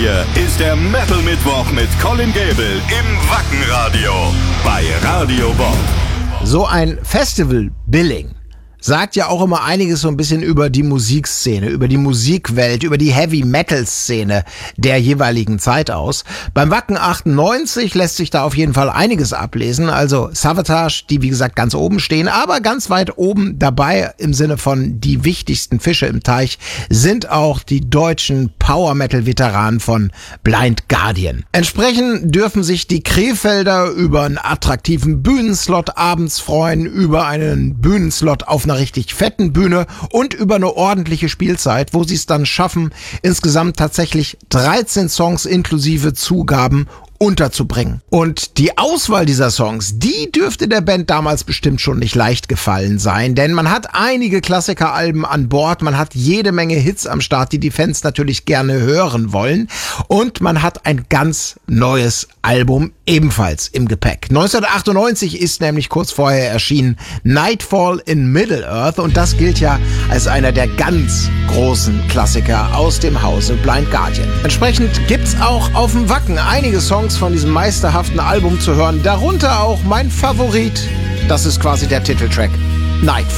hier ist der Metal Mittwoch mit Colin Gable im Wackenradio bei Radio Bob. So ein Festival-Billing sagt ja auch immer einiges so ein bisschen über die Musikszene, über die Musikwelt, über die Heavy-Metal-Szene der jeweiligen Zeit aus. Beim Wacken 98 lässt sich da auf jeden Fall einiges ablesen. Also Savatage, die wie gesagt ganz oben stehen, aber ganz weit oben dabei im Sinne von die wichtigsten Fische im Teich sind auch die deutschen Power-Metal-Veteranen von Blind Guardian. Entsprechend dürfen sich die Krefelder über einen attraktiven Bühnenslot abends freuen, über einen Bühnenslot auf einer richtig fetten Bühne und über eine ordentliche Spielzeit, wo sie es dann schaffen, insgesamt tatsächlich 13 Songs inklusive Zugaben unterzubringen. Und die Auswahl dieser Songs, die dürfte der Band damals bestimmt schon nicht leicht gefallen sein, denn man hat einige Klassikeralben an Bord, man hat jede Menge Hits am Start, die Fans natürlich gerne hören wollen, und man hat ein ganz neues Album ebenfalls im Gepäck. 1998 ist nämlich kurz vorher erschienen Nightfall in Middle-earth, und das gilt ja als einer der ganz großen Klassiker aus dem Hause Blind Guardian. Entsprechend gibt's auch auf dem Wacken einige Songs von diesem meisterhaften Album zu hören, darunter auch mein Favorit, das ist quasi der Titeltrack, Nightfall.